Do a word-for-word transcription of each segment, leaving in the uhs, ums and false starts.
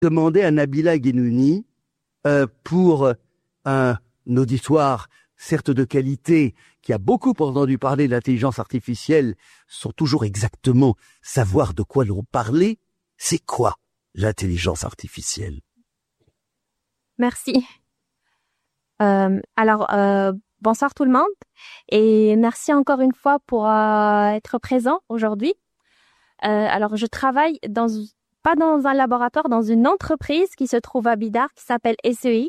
Demander à Nabila Guenouni euh, pour un auditoire, certes de qualité, qui a beaucoup entendu parler de l'intelligence artificielle, sans toujours exactement savoir de quoi l'on parlait. C'est quoi l'intelligence artificielle? Merci. Euh, alors, euh, bonsoir tout le monde et merci encore une fois pour euh, être présent aujourd'hui. Euh, alors, je travaille dans, pas dans un laboratoire, dans une entreprise qui se trouve à Bidart, qui s'appelle S E I.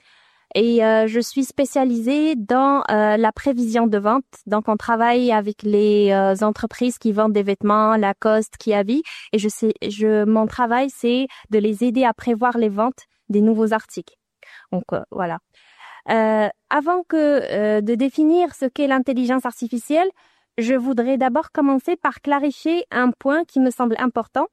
Et euh, je suis spécialisée dans euh, la prévision de vente. Donc, on travaille avec les euh, entreprises qui vendent des vêtements, Lacoste, Kiavi. Et je sais, je, mon travail, c'est de les aider à prévoir les ventes des nouveaux articles. Donc, euh, voilà. Euh, avant que euh, de définir ce qu'est l'intelligence artificielle, je voudrais d'abord commencer par clarifier un point qui me semble important.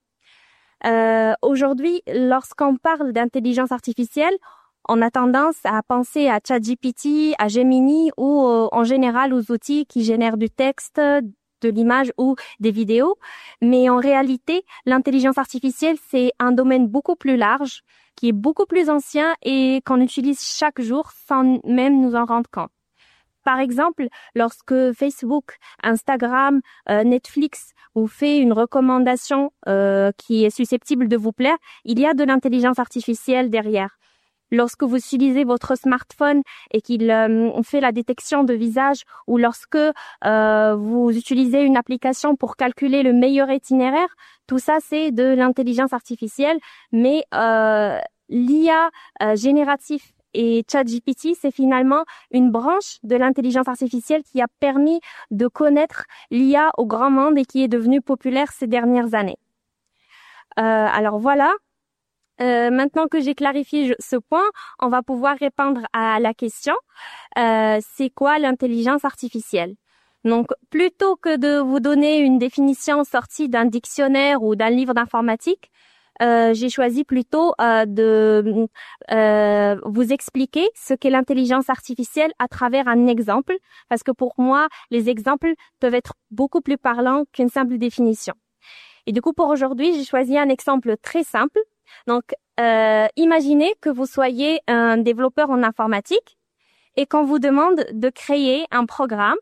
Euh, aujourd'hui, lorsqu'on parle d'intelligence artificielle, on a tendance à penser à ChatGPT, à Gemini ou euh, en général aux outils qui génèrent du texte, de l'image ou des vidéos. Mais en réalité, l'intelligence artificielle, c'est un domaine beaucoup plus large, qui est beaucoup plus ancien et qu'on utilise chaque jour sans même nous en rendre compte. Par exemple, lorsque Facebook, Instagram, euh, Netflix vous fait une recommandation euh, qui est susceptible de vous plaire, il y a de l'intelligence artificielle derrière. Lorsque vous utilisez votre smartphone et qu'il euh, fait la détection de visage ou lorsque euh, vous utilisez une application pour calculer le meilleur itinéraire, tout ça c'est de l'intelligence artificielle, mais euh, l'I A euh, génératif et ChatGPT, c'est finalement une branche de l'intelligence artificielle qui a permis de connaître l'I A au grand monde et qui est devenue populaire ces dernières années. Euh, alors voilà. Euh, maintenant que j'ai clarifié ce point, on va pouvoir répondre à la question euh, c'est quoi l'intelligence artificielle? Donc, plutôt que de vous donner une définition sortie d'un dictionnaire ou d'un livre d'informatique, euh, j'ai choisi plutôt euh, de euh, vous expliquer ce qu'est l'intelligence artificielle à travers un exemple, parce que pour moi, les exemples peuvent être beaucoup plus parlants qu'une simple définition. Et du coup, pour aujourd'hui, j'ai choisi un exemple très simple. Donc, euh, imaginez que vous soyez un développeur en informatique et qu'on vous demande de créer un programme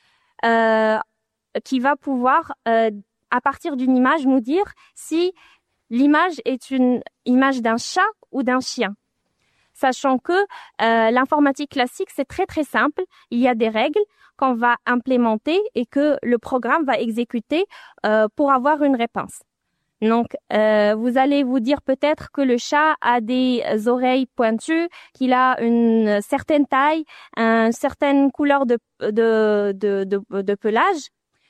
euh, qui va pouvoir, euh, à partir d'une image, nous dire si l'image est une image d'un chat ou d'un chien. Sachant que euh, l'informatique classique, c'est très très simple. Il y a des règles qu'on va implémenter et que le programme va exécuter euh, pour avoir une réponse. Donc, euh, vous allez vous dire peut-être que le chat a des oreilles pointues, qu'il a une certaine taille, une certaine couleur de, de, de, de, de pelage.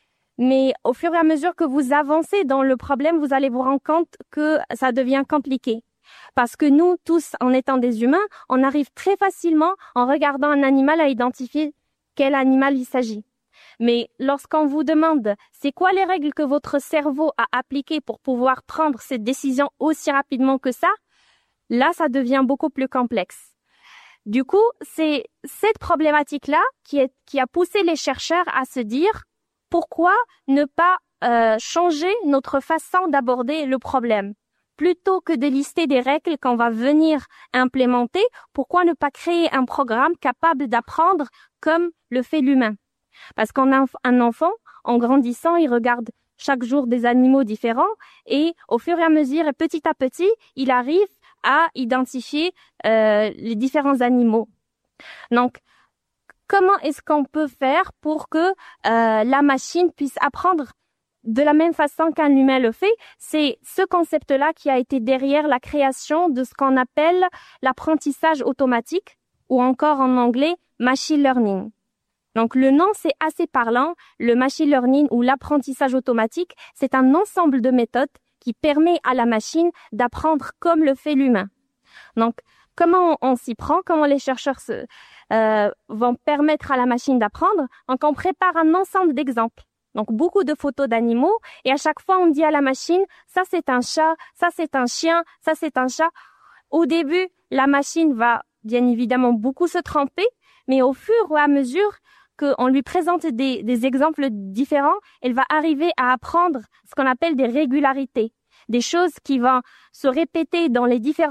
Mais au fur et à mesure que vous avancez dans le problème, vous allez vous rendre compte que ça devient compliqué. Parce que nous, tous, en étant des humains, on arrive très facilement, en regardant un animal, à identifier quel animal il s'agit. Mais lorsqu'on vous demande c'est quoi les règles que votre cerveau a appliquées pour pouvoir prendre cette décision aussi rapidement que ça, là, ça devient beaucoup plus complexe. Du coup, c'est cette problématique-là qui, est, qui a poussé les chercheurs à se dire pourquoi ne pas euh, changer notre façon d'aborder le problème. Plutôt que de lister des règles qu'on va venir implémenter, pourquoi ne pas créer un programme capable d'apprendre comme le fait l'humain? Parce qu'un un enfant, en grandissant, il regarde chaque jour des animaux différents et au fur et à mesure, et petit à petit, il arrive à identifier euh, les différents animaux. Donc, comment est-ce qu'on peut faire pour que euh, la machine puisse apprendre de la même façon qu'un humain le fait? C'est ce concept-là qui a été derrière la création de ce qu'on appelle l'apprentissage automatique ou encore en anglais machine learning. Donc, le nom, c'est assez parlant. Le machine learning ou l'apprentissage automatique, c'est un ensemble de méthodes qui permet à la machine d'apprendre comme le fait l'humain. Donc, comment on, on s'y prend? Comment les chercheurs se, euh, vont permettre à la machine d'apprendre? Donc, on prépare un ensemble d'exemples. Donc, beaucoup de photos d'animaux. Et à chaque fois, on dit à la machine, ça, c'est un chat, ça, c'est un chien, ça, c'est un chat. Au début, la machine va bien évidemment beaucoup se tromper, mais au fur et à mesure qu'on lui présente des, des exemples différents, elle va arriver à apprendre ce qu'on appelle des régularités. des choses qui vont se répéter dans les différents